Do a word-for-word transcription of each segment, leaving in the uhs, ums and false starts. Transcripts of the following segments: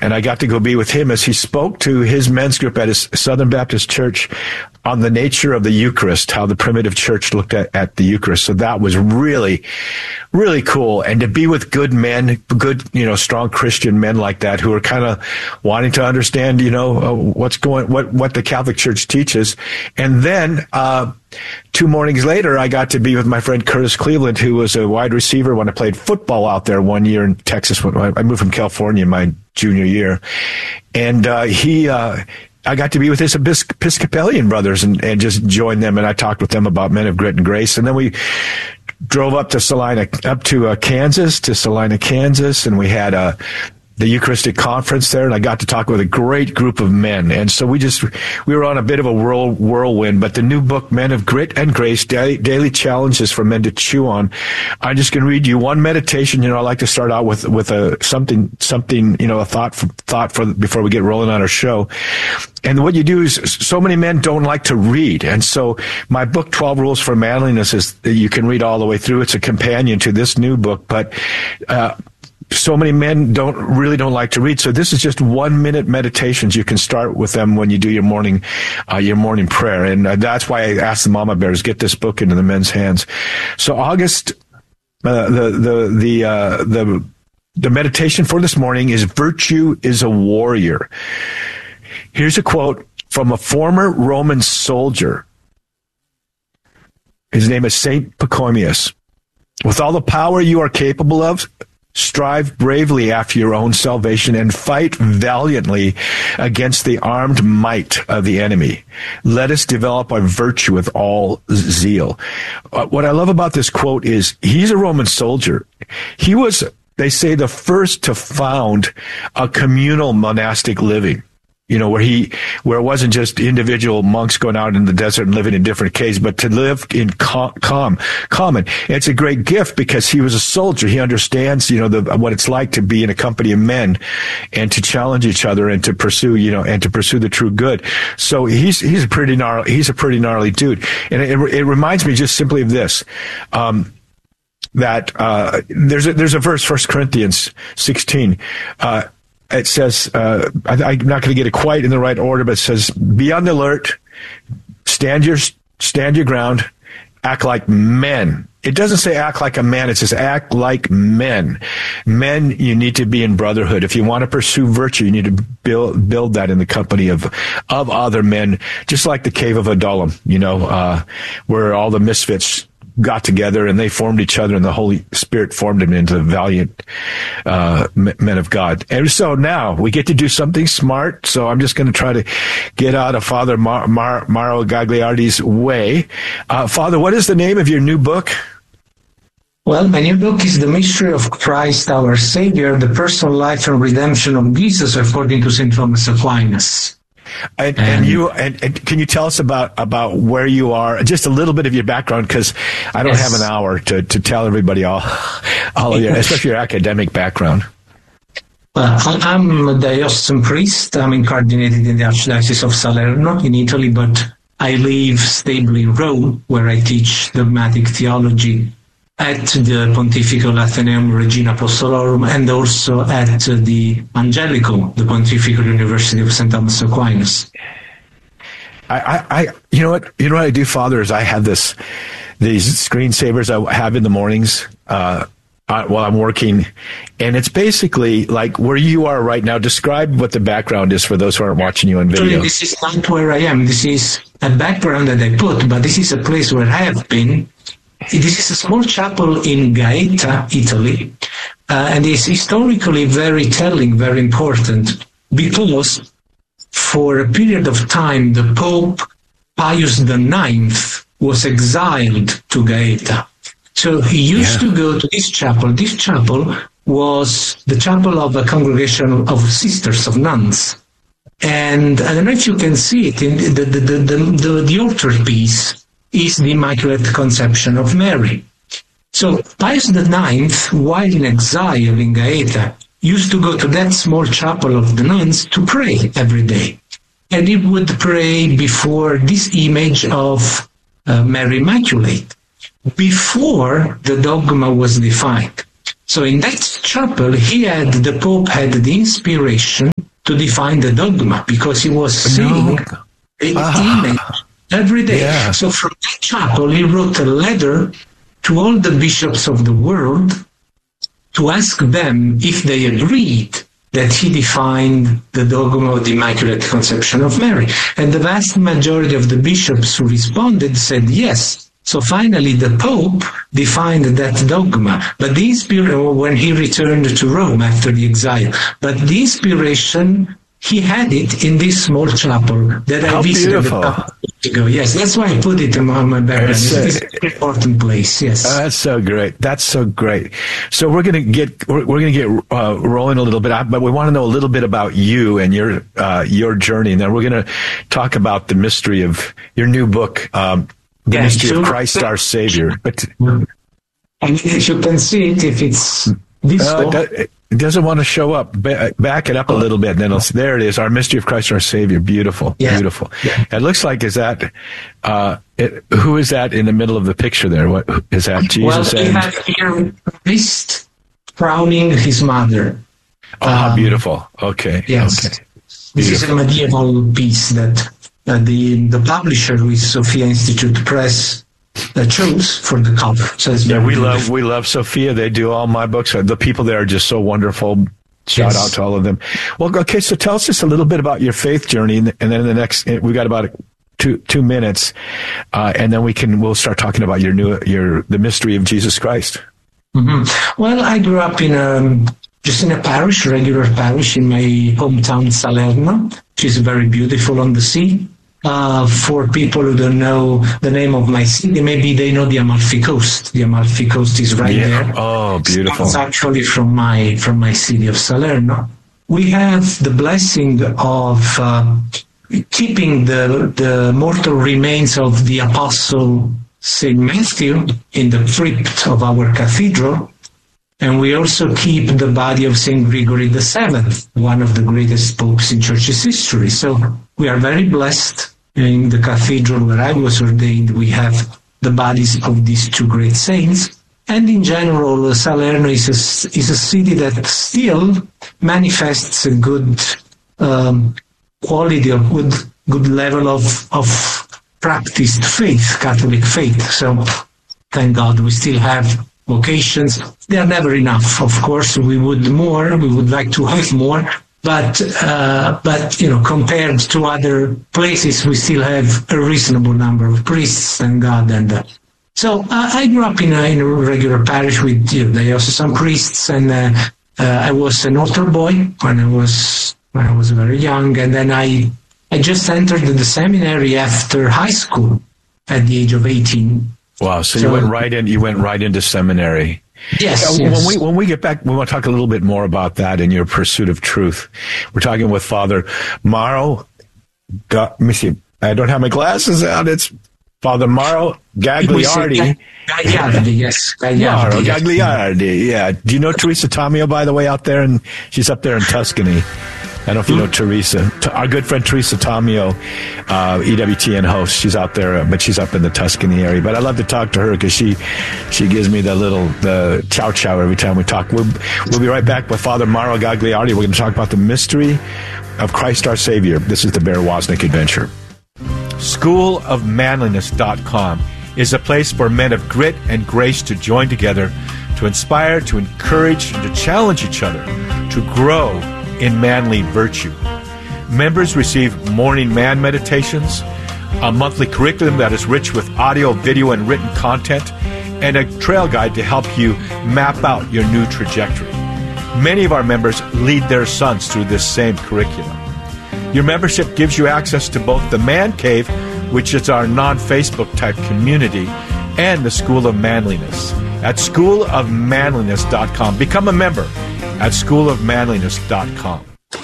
and I got to go be with him as he spoke to his men's group at his Southern Baptist Church on the nature of the Eucharist, how the primitive church looked at, at the Eucharist. So that was really, really cool. And to be with good men, good, you know, strong Christian men like that who are kind of wanting to understand, you know, uh, what's going, what, what the Catholic Church teaches. And then, uh, two mornings later, I got to be with my friend Curtis Cleveland, who was a wide receiver when I played football out there one year in Texas. When I moved from California my junior year. And, uh, he, uh, I got to be with his Episcopalian brothers and, and just join them. And I talked with them about Men of Grit and Grace. And then we drove up to Salina, up to uh, Kansas, to Salina, Kansas. And we had a, the Eucharistic conference there, and I got to talk with a great group of men. And so we just, we were on a bit of a whirl, whirlwind, but the new book, Men of Grit and Grace, Daily, Daily Challenges for Men to Chew On. I'm just going to read you one meditation. You know, I like to start out with, with a, something, something, you know, a thought for, thought for, before we get rolling on our show. And what you do is, so many men don't like to read. And so my book, twelve Rules for Manliness, is, you can read all the way through. It's a companion to this new book, but, uh, so many men don't really don't like to read. So this is just one minute meditations. You can start with them when you do your morning, uh, your morning prayer. And uh, that's why I asked the Mama Bears, get this book into the men's hands. So August, uh, the, the, the, uh, the, the meditation for this morning is virtue is a warrior. Here's a quote from a former Roman soldier. His name is Saint Pachomius. With all the power you are capable of, strive bravely after your own salvation and fight valiantly against the armed might of the enemy. Let us develop our virtue with all zeal. Uh, what I love about this quote is he's a Roman soldier. He was, they say, the first to found a communal monastic living. You know, where he, where it wasn't just individual monks going out in the desert and living in different caves, but to live in calm, calm common. It's a great gift because he was a soldier. He understands, you know, the, what it's like to be in a company of men and to challenge each other and to pursue, you know, and to pursue the true good. So he's, he's a pretty gnarly, he's a pretty gnarly dude. And it, it reminds me just simply of this. Um, that, uh, there's a, there's a verse, First Corinthians sixteen, uh, it says, uh, I, I'm not going to get it quite in the right order, but it says, be on the alert, stand your, stand your ground, act like men. It doesn't say act like a man. It says act like men. Men, you need to be in brotherhood. If you want to pursue virtue, you need to build, build that in the company of, of other men, just like the cave of Adullam, you know, uh, where all the misfits got together and they formed each other and the Holy Spirit formed them into valiant uh, men of God. And so now we get to do something smart. So I'm just going to try to get out of Father Mar- Mar- Mauro Gagliardi's way. Uh, Father, what is the name of your new book? Well, my new book is The Mystery of Christ Our Savior, the Personal Life and Redemption of Jesus according to Saint Thomas Aquinas. And, and you and, and can you tell us about, about where you are, just a little bit of your background, because I don't yes. have an hour to, to tell everybody all, all of your, especially your academic background. Well, I'm a diocesan priest. I'm incardinated in the Archdiocese of Salerno in Italy, but I live stably in Rome, where I teach dogmatic theology at the Pontifical Athenaeum Regina Apostolorum and also at the Angelico, the Pontifical University of Saint Thomas Aquinas. I, I, I, you know what, you know what I do, Father, is I have this, these screensavers I have in the mornings, uh, uh, while I'm working, and it's basically like where you are right now. Describe what the background is for those who aren't watching you on video. Actually, this is not where I am. This is a background that I put, but this is a place where I have been. This is a small chapel in Gaeta, Italy, uh, and it's historically very telling, very important, because for a period of time, the Pope Pius the Ninth was exiled to Gaeta. So he used yeah. to go to this chapel. This chapel was the chapel of a congregation of sisters, of nuns. And I don't know if you can see it, in the, the, the, the, the, the altarpiece is the Immaculate Conception of Mary. So Pius the Ninth, while in exile in Gaeta, used to go to that small chapel of the nuns to pray every day. And he would pray before this image of uh, Mary Immaculate, before the dogma was defined. So in that chapel, he had, the Pope had the inspiration to define the dogma because he was seeing No. an Ah. image every day. Yeah. So from that chapel, he wrote a letter to all the bishops of the world to ask them if they agreed that he defined the dogma of the Immaculate Conception of Mary. And the vast majority of the bishops who responded said yes. So finally, the Pope defined that dogma. But the inspiration, when he returned to Rome after the exile, but the inspiration, he had it in this small chapel that How I visited beautiful. a couple of weeks ago. Yes, that's why I put it on my background. It's, It's, uh, it's an important place. Yes. Uh, that's so great. That's so great. So we're going to get we're, we're going to get uh, rolling a little bit, but we want to know a little bit about you and your uh, your journey, and then we're going to talk about the mystery of your new book, um, the Yeah, mystery sure. of Christ our Savior. But And if you can see it, if it's this uh, tall, it it doesn't want to show up. Ba- Back it up a little bit, and then it'll, there it is. Our mystery of Christ our Savior. Beautiful, Yeah. beautiful. Yeah. It looks like is that uh, it, who is that in the middle of the picture there? What is that? well, Jesus we and have here Christ crowning his mother. oh, how um, beautiful. Okay, Yes. okay. This is a medieval piece that uh, the the publisher with Sophia Institute Press uh, chose for the cover. So it's Yeah, very we love beautiful. we love Sophia. They do all my books. The people there are just so wonderful. Shout Yes. out to all of them. Well, okay, so tell us just a little bit about your faith journey, and then in the next we got about two two minutes, uh, and then we can we'll start talking about your new your the mystery of Jesus Christ. Mhm. Well, I grew up in a just in a parish, regular parish in my hometown Salerno, which is very beautiful on the sea. Uh, for people who don't know the name of my city, maybe they know the Amalfi Coast. The Amalfi Coast is right Yeah. there. Oh, beautiful. It's actually from my from my city of Salerno. We have the blessing of uh, keeping the the mortal remains of the Apostle Saint Matthew in the crypt of our cathedral. And we also keep the body of Saint Gregory the Seventh, one of the greatest popes in Church's history. So we are very blessed. In the cathedral where I was ordained, we have the bodies of these two great saints. And in general, Salerno is a, is a city that still manifests a good um, quality, of good good level of, of practiced faith, Catholic faith. So thank God we still have vocations. They are never enough. Of course, we would more. We would like to have more. But, uh, but you know, compared to other places, we still have a reasonable number of priests, thank God. And uh, so uh, I grew up in a, in a regular parish with you know, diocesan priests, and uh, uh, I was an altar boy when I was when I was very young, and then I I just entered the seminary after high school at the age of eighteen. Wow. So, So- you went right in. You went right into seminary. Yes, Uh, yes. When we when we get back, we want to talk a little bit more about that in your pursuit of truth. We're talking with Father Mauro. Ga- Let me see. I don't have my glasses out. It's Father Mauro Gagliardi. Gagliardi, yes. Mauro Gagliardi, yes. Gagliardi. Yeah. Do you know Teresa Tamio, by the way, out there? And she's up there in Tuscany. I don't know if you know Teresa. T- Our good friend Teresa Tamio, uh, E W T N host. She's out there, uh, but she's up in the Tuscany area. But I love to talk to her because she, she gives me the little the chow chow every time we talk. We'll, we'll be right back with Father Mauro Gagliardi. We're going to talk about the mystery of Christ our Savior. This is the Bear Wozniak Adventure. school of manliness dot com is a place for men of grit and grace to join together to inspire, to encourage, and to challenge each other to grow in manly virtue. Members receive morning man meditations, a monthly curriculum that is rich with audio, video, and written content, and a trail guide to help you map out your new trajectory. Many of our members lead their sons through this same curriculum. Your membership gives you access to both the Man Cave, which is our non-Facebook type community, and the School of Manliness at school of manliness dot com. Become a member at school of manliness dot com.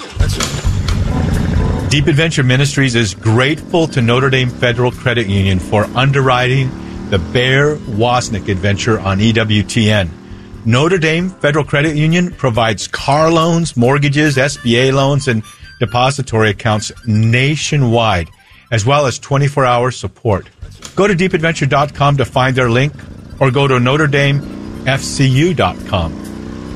Deep Adventure Ministries is grateful to Notre Dame Federal Credit Union for underwriting the Bear Wozniak Adventure on E W T N. Notre Dame Federal Credit Union provides car loans, mortgages, S B A loans, and depository accounts nationwide, as well as twenty-four hour support. Go to deep adventure dot com to find their link, or go to notre dame f c u dot com.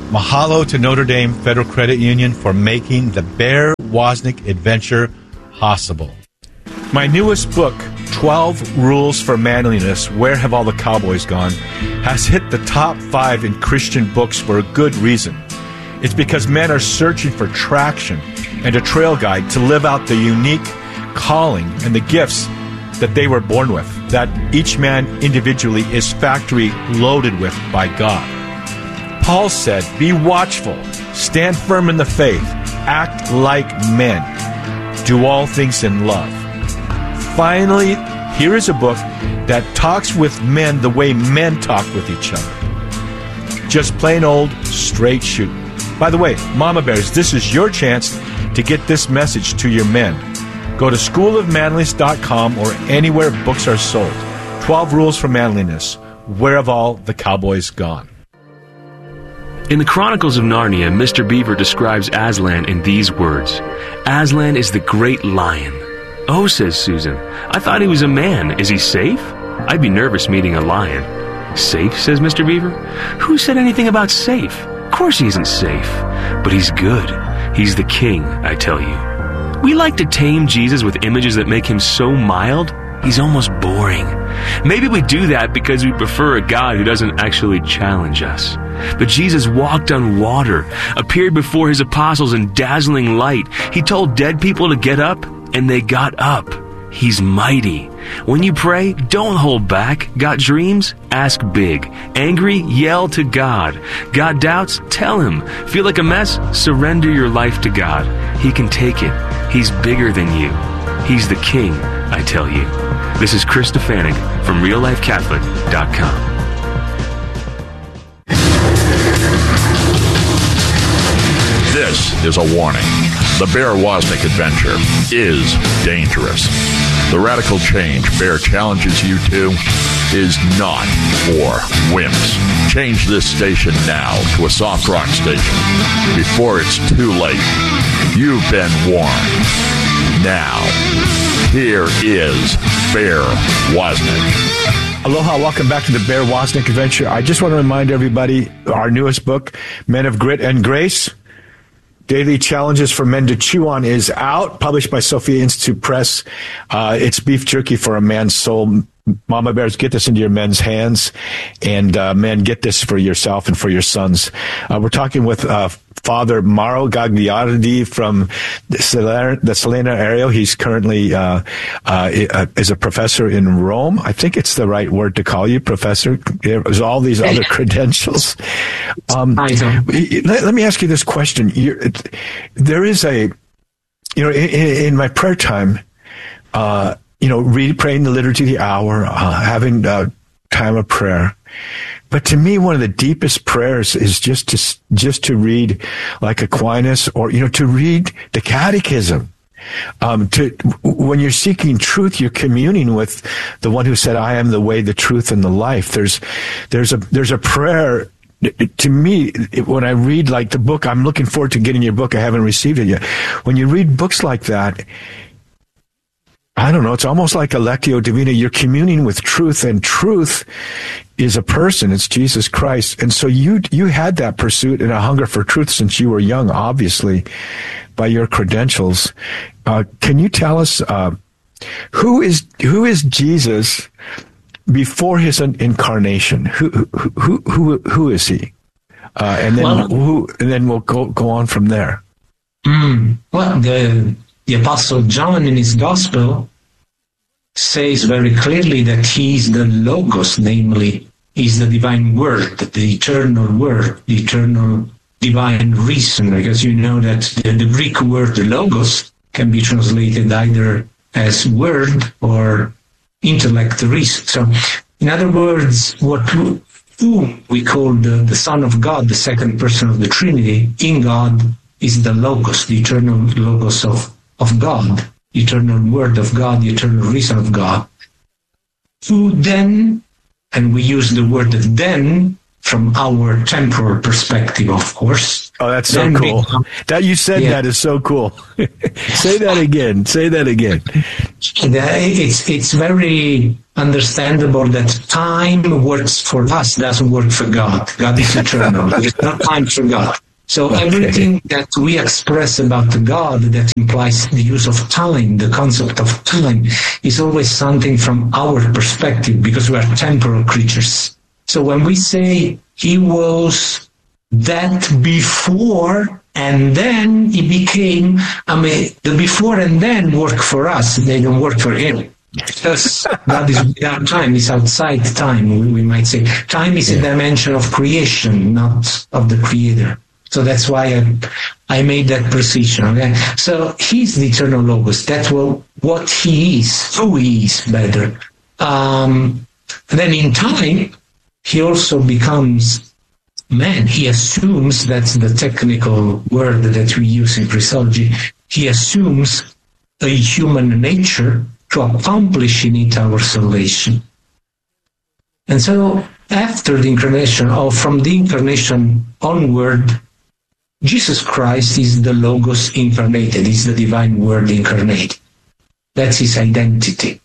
Mahalo to Notre Dame Federal Credit Union for making the Bear Wozniak adventure possible. My newest book, twelve Rules for Manliness, Where Have All the Cowboys Gone?, has hit the top five in Christian books for a good reason. It's because men are searching for traction and a trail guide to live out the unique calling and the gifts that they were born with, that each man individually is factory loaded with by God. Paul said, be watchful, stand firm in the faith, act like men, do all things in love. Finally, here is a book that talks with men the way men talk with each other. Just plain old straight shoot. By the way, Mama Bears, this is your chance to get this message to your men. Go to school of manliness dot com or anywhere books are sold. twelve Rules for Manliness. Where have all the cowboys gone? In the Chronicles of Narnia, Mister Beaver describes Aslan in these words. Aslan is the great lion. Oh, says Susan, I thought he was a man. Is he safe? I'd be nervous meeting a lion. Safe, says Mister Beaver? Who said anything about safe? Of course he isn't safe. But he's good. He's the king, I tell you. We like to tame Jesus with images that make him so mild, he's almost boring. Maybe we do that because we prefer a God who doesn't actually challenge us. But Jesus walked on water, appeared before his apostles in dazzling light. He told dead people to get up, and they got up. He's mighty. When you pray, don't hold back. Got dreams? Ask big. Angry? Yell to God. Got doubts? Tell him. Feel like a mess? Surrender your life to God. He can take it. He's bigger than you. He's the king, I tell you. This is Chris Stefanik from real life catholic dot com. This is a warning. The Bear Wozniak adventure is dangerous. The radical change Bear challenges you to is not for wimps. Change this station now to a soft rock station before it's too late. You've been warned. Now, here is Bear Wozniak. Aloha, welcome back to the Bear Wozniak Adventure. I just want to remind everybody, our newest book, Men of Grit and Grace, Daily Challenges for Men to Chew On, is out, published by Sophia Institute Press. Uh, it's beef jerky for a man's soul. Mama Bears, get this into your men's hands. And uh, men, get this for yourself and for your sons. Uh, we're talking with uh, Father Mauro Gagliardi from the Salern, the Salerno area. He's currently uh, uh, is a professor in Rome. I think it's the right word to call you, professor. There's all these other credentials. Um, let, let me ask you this question. You're, there is a, you know, in, in my prayer time, uh, you know, read, praying the liturgy of the hour, uh, having uh, time of prayer. But to me, one of the deepest prayers is just to just to read like Aquinas, or you know, to read the Catechism. Um, to when you're seeking truth, you're communing with the one who said, "I am the way, the truth, and the life." There's there's a there's a prayer. To me, when I read like the book, I'm looking forward to getting your book. I haven't received it yet. When you read books like that, I don't know, it's almost like a Lectio Divina. You're communing with truth, and truth is a person. It's Jesus Christ. And so you you had that pursuit and a hunger for truth since you were young, obviously, by your credentials. Uh, can you tell us uh, who is who is Jesus before his incarnation? Who who who who, who is he? Uh, and then well, who? And then we'll go go on from there. Mm, well, the the Apostle John in his Gospel says very clearly that he is the Logos, namely, is the divine Word, the eternal Word, the eternal divine reason, because you know that the, the Greek word Logos can be translated either as word or intellect, reason. So, in other words, what whom we call the, the Son of God, the second person of the Trinity, in God is the Logos, the eternal Logos of, of God, the eternal Word of God, the eternal reason of God. Who then, and we use the word then from our temporal perspective, of course. Oh, that's so Then cool. become- That you said Yeah. that is so cool. Say that again. Say that again. It's it's very understandable that time works for us, doesn't work for God. God is eternal. There is no time for God. So Okay. everything that we express about God that implies the use of time, the concept of time, is always something from our perspective because we are temporal creatures. So when we say he was that before and then he became, I mean, the before and then work for us, they don't work for him. Because God is without time, is outside time, we, we might say. Time is a dimension of creation, not of the creator. So that's why I, I made that precision. Okay? So he's the eternal Logos. That's what, what he is, who he is, better. Um, and then in time, he also becomes man. He assumes, that's the technical word that we use in Christology, he assumes a human nature to accomplish in it our salvation. And so after the incarnation, or from the incarnation onward, Jesus Christ is the Logos incarnated, is the divine word incarnate. That's his identity.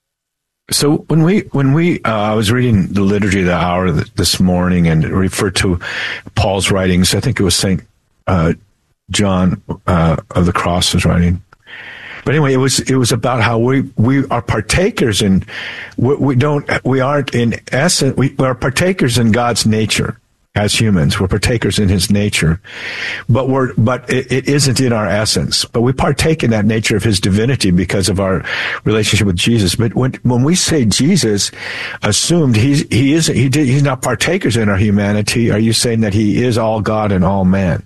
So when we when we uh, I was reading the Liturgy of the Hour th- this morning and it referred to Paul's writings. I think it was Saint uh, John uh, of the Cross was writing. But anyway, it was it was about how we, we are partakers in we, we don't we aren't in essence we, we are partakers in God's nature as humans. We're partakers in His nature, but we're but it, it isn't in our essence. But we partake in that nature of His divinity because of our relationship with Jesus. But when when we say Jesus assumed he's he is he did, he's not partakers in our humanity, are you saying that He is all God and all man?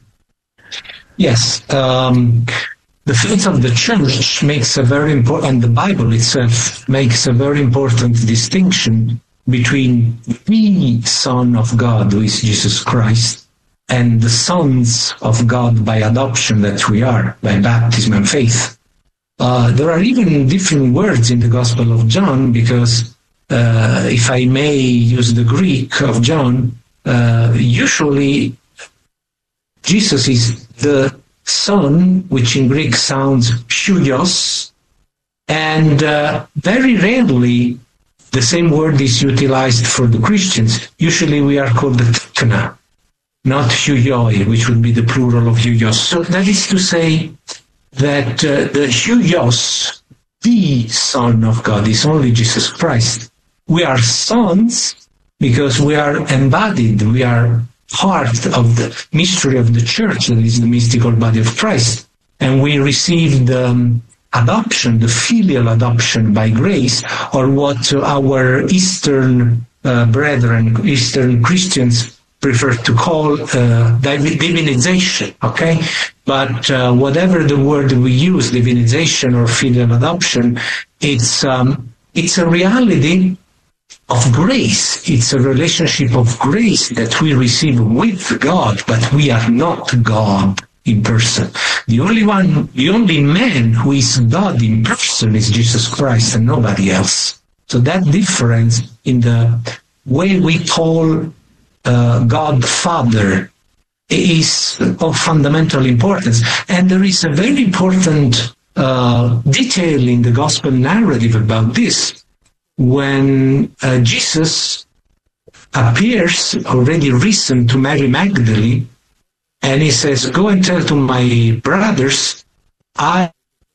Yes. Um, The faith of the Church makes a very important, and the Bible itself makes a very important distinction between the Son of God, who is Jesus Christ, and the sons of God by adoption that we are, by baptism and faith. Uh, there are even different words in the Gospel of John, because uh, if I may use the Greek of John, uh, usually Jesus is the Son, which in Greek sounds huios, and uh, very rarely the same word is utilized for the Christians. Usually we are called the tekna, not huioi, which would be the plural of huios. So that is to say that uh, the huios, the Son of God, is only Jesus Christ. We are sons because we are embodied, we are part of the mystery of the Church, that is the mystical body of Christ. And we received um, adoption, the filial adoption by grace, or what our Eastern uh, brethren, Eastern Christians prefer to call uh, divinization, okay? But uh, whatever the word we use, divinization or filial adoption, it's um, it's a reality of grace. It's a relationship of grace that we receive with God, but we are not God in person. The only one, the only man who is God in person is Jesus Christ and nobody else. So that difference in the way we call uh, God Father is of fundamental importance. And there is a very important uh, detail in the gospel narrative about this. When uh, Jesus appears, already risen, to Mary Magdalene, and he says, "Go and tell to my brothers, I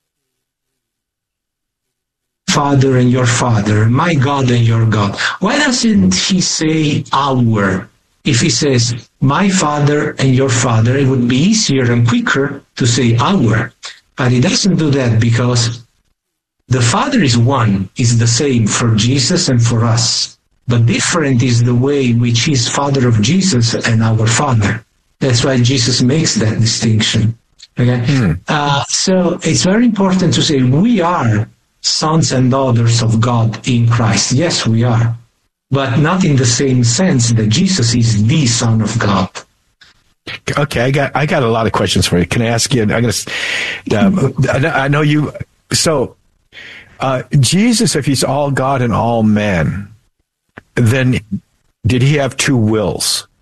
Father and your Father, my God and your God." Why doesn't he say our? If he says, "My Father and your Father," it would be easier and quicker to say our. But he doesn't do that because the Father is one, is the same for Jesus and for us. But different is the way in which he is Father of Jesus and our Father. That's why Jesus makes that distinction. Okay? Mm. Uh, so it's very important to say we are sons and daughters of God in Christ. Yes, we are. But not in the same sense that Jesus is the Son of God. Okay, I got I got a lot of questions for you. Can I ask you? I'm gonna. Um, I know you. So. Uh, Jesus, if he's all God and all man, then did he have two wills?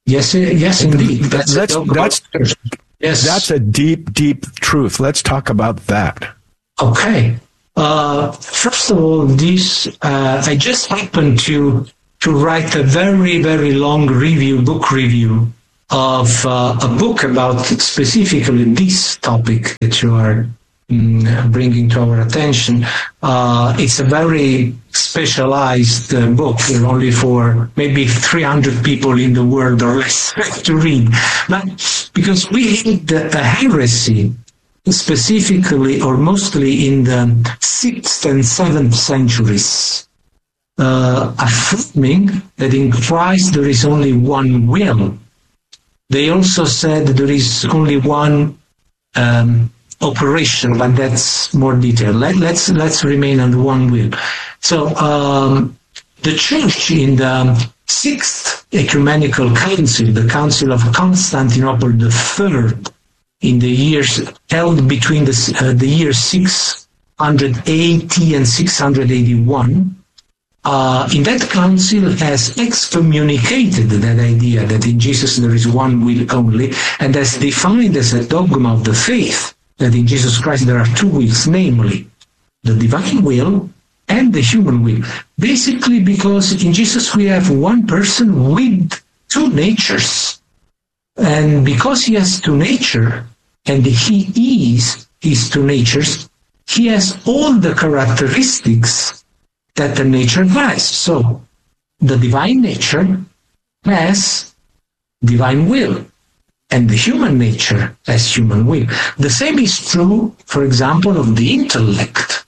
Yes, yes, indeed. That's Let's, that's, yes. that's a deep, deep truth. Let's talk about that. Okay. Uh, first of all, this uh, I just happened to to write a very, very long review, book review of uh, a book about specifically this topic that you are mm, bringing to our attention. Uh, it's a very specialized uh, book, only for maybe three hundred people in the world or less to read. But because we had a heresy, specifically or mostly in the sixth and seventh centuries, uh, affirming that in Christ there is only one will. They also said there is only one um, operation, but that's more detailed. Let, let's let's remain on the one will. So um, the Church in the Sixth Ecumenical Council, the Council of Constantinople the Third, in the years held between the, uh, the years six hundred eighty and six hundred eighty-one, uh, in that council has excommunicated that idea that in Jesus there is one will only, and has defined as a dogma of the faith that in Jesus Christ there are two wills, namely the divine will and the human will. Basically because in Jesus we have one person with two natures. And because he has two natures, and he is his two natures, he has all the characteristics that the nature has. So, the divine nature has divine will, and the human nature has human will. The same is true, for example, of the intellect.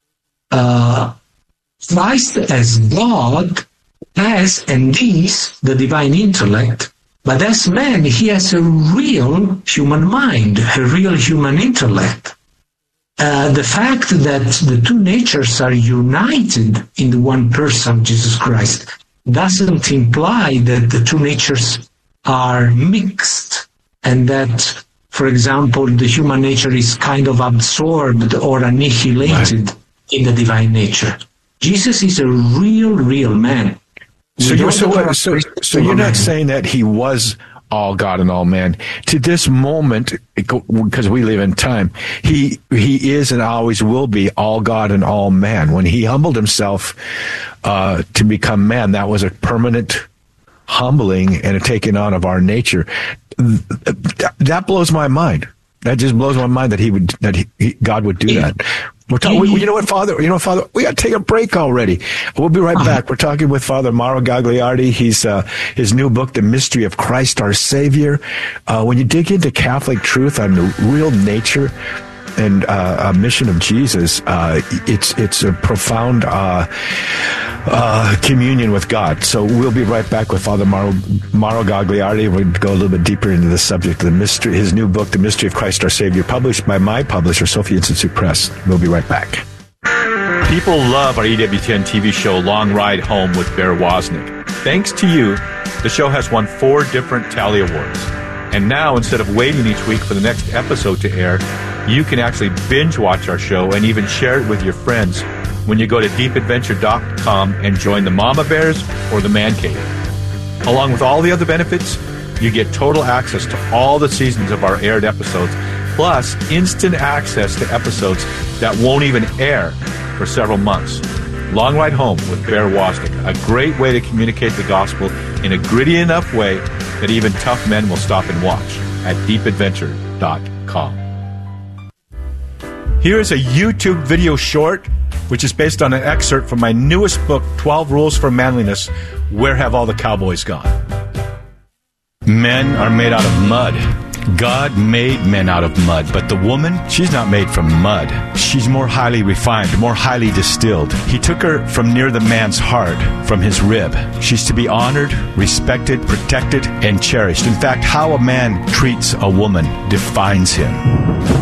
Uh, Christ as God has and is the divine intellect, but as man, he has a real human mind, a real human intellect. Uh, the fact that the two natures are united in the one person, Jesus Christ, doesn't imply that the two natures are mixed and that, for example, the human nature is kind of absorbed or annihilated right. in the divine nature. Jesus is a real, real man. So you're, so, so, so you're not saying that he was all God and all man. To this moment, because we live in time, he he is and always will be all God and all man. When he humbled himself uh, to become man, that was a permanent humbling and a taking on of our nature. That blows my mind. That just blows my mind that he would that he, he, God would do that. We're talking, we, you know what, Father? You know, Father, we got to take a break already. We'll be right back. We're talking with Father Mauro Gagliardi. He's uh, his new book, The Mystery of Christ Our Savior. Uh, when you dig into Catholic truth on the real nature and uh, a mission of Jesus, uh, it's it's a profound uh, uh, communion with God. So we'll be right back with Father Mauro, Mauro Gagliardi. We'll go a little bit deeper into the subject of the mystery, his new book, The Mystery of Christ Our Savior, published by my publisher, Sophia Institute Press. We'll be right back. People love our E W T N T V show, Long Ride Home with Bear Wozniak. Thanks to you, the show has won four different Tally Awards. And now, instead of waiting each week for the next episode to air, you can actually binge watch our show and even share it with your friends when you go to deep adventure dot com and join the Mama Bears or the Man Cave. Along with all the other benefits, you get total access to all the seasons of our aired episodes, plus instant access to episodes that won't even air for several months. Long Ride Home with Bear Wozniak, a great way to communicate the gospel in a gritty enough way that even tough men will stop and watch at deep adventure dot com. Here is a YouTube video short, which is based on an excerpt from my newest book, twelve Rules for Manliness, Where Have All the Cowboys Gone? Men are made out of mud. God made men out of mud, but the woman, she's not made from mud. She's more highly refined, more highly distilled. He took her from near the man's heart, from his rib. She's to be honored, respected, protected, and cherished. In fact, how a man treats a woman defines him.